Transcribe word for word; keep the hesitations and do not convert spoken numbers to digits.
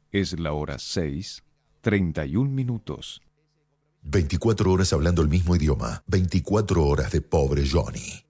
Es la hora seis, treinta y un minutos. veinticuatro horas hablando el mismo idioma. veinticuatro horas de Pobre Johnny.